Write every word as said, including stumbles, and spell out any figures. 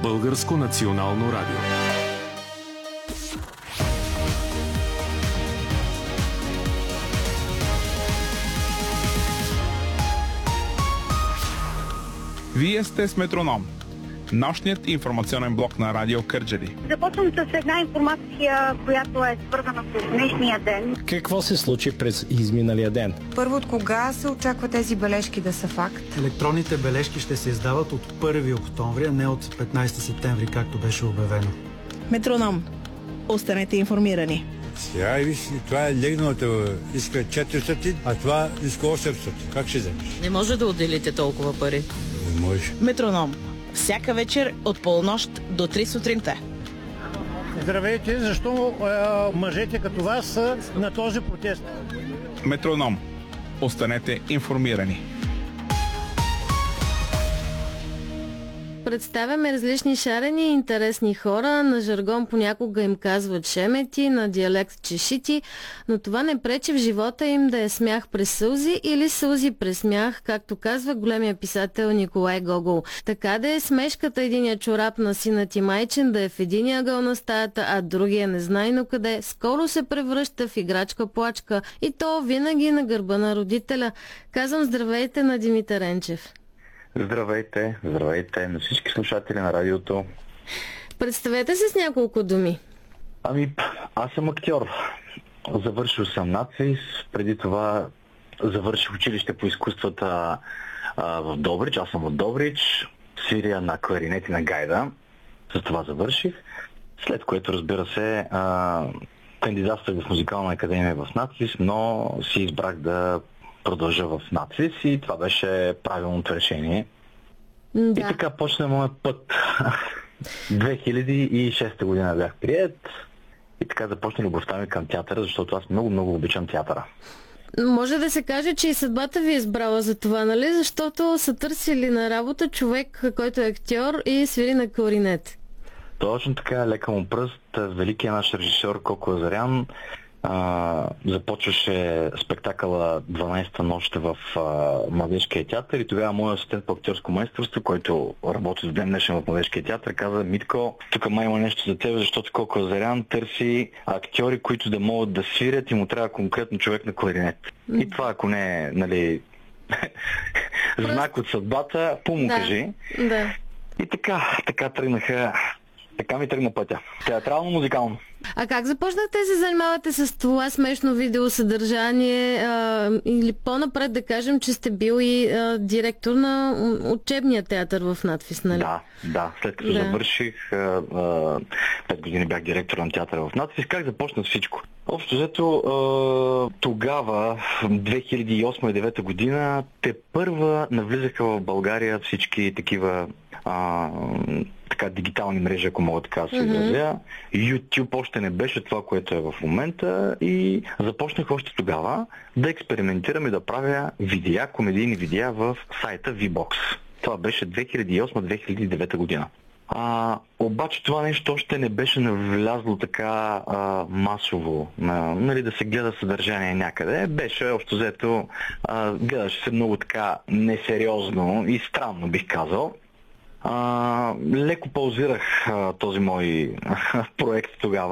Българско национално радио. Вие сте с Метроном, нощният информационен блок на Радио Кърджали. Започвам с една информация, която е свързана с днешния ден. Какво се случи през изминалия ден? Първо, от кога се очаква тези бележки да са факт? Електронните бележки ще се издават от първи октомври, а не от петнайсети септември, както беше обявено. Метроном. Останете информирани. Сега виж, това е легналата, иска четиристотин, а това иска осемстотин. Как ще вземеш? Не може да отделите толкова пари. Не може. Метроном. Всяка вечер от полунощ до три сутринта. Здравейте, защо е, мъжете като вас са на този протест? Метроном. Останете информирани. Представяме различни шарени и интересни хора. На жаргон понякога им казват шемети, на диалект чешити, но това не пречи в живота им да е смях през сълзи или сълзи през смях, както казва големия писател Николай Гогол. Така да е смешката единия чорап на сина ти майчин да е в единия ъгъл на стаята, а другия незнайно къде, скоро се превръща в играчка-плачка и то винаги на гърба на родителя. Казвам здравейте на Димитър Енчев. Здравейте, здравейте на всички слушатели на радиото. Представете се с няколко думи. Ами, аз съм актьор. Завършил съм надвис, преди това завърших училище по изкуствата а, в Добрич. Аз съм от Добрич, свиря на кларинет и на гайда. За това завърших. След което, разбира се, а, кандидатствах в музикална академия в надвис, но си избрах да продължа в надвис и това беше правилното решение. Да. И така почна моят път. две хиляди и шеста година бях приет и така започна любовта ми към театъра, защото аз много-много обичам театъра. Може да се каже, че и съдбата ви е избрала за това, нали? Защото са търсили на работа човек, който е актьор и свири на кларинет. Точно така, лека му пръст. Великият наш режисьор Коко Азарян Uh, започваше спектакъла дванайсета нощ в uh, Младежкия театър и тогава моят асистент по актьорско майсторство, който работи в ден днешен в Младежкия театър, каза: Митко, тук май има нещо за тебе, защото Коко Азарян търси актьори, които да могат да свирят и му трябва конкретно човек на кларинет. Mm. И това, ако не е, нали, знак от съдбата, по-му да. кажи. Да. И така, така тръгнаха, така ми тръгна пътя. Театрално-музикално. А как започнахте да се занимавате с това смешно видеосъдържание а, или по-напред да кажем, че сте бил и а, директор на учебния театър в надвис, нали? Да, да. След като да. завърших, а, а, пет години бях директор на театъра в надвис. Как започна всичко? Общо взето, а, тогава, две хиляди и осма и девета година, те първа навлизаха в България всички такива а, така дигитални мрежи, ако мога така да се изразя. Mm-hmm. YouTube още не беше това, което е в момента и започнах още тогава да експериментирам и да правя видеа, комедийни видеа в сайта V-Box. Това беше две хиляди и осма - две хиляди и девета година. А, обаче това нещо още не беше навлязло така а, масово, на, нали, да се гледа съдържание някъде. Беше общо взето, а, гледаше се много така несериозно и странно, бих казал. А, леко паузирах а, този мой проект тогава.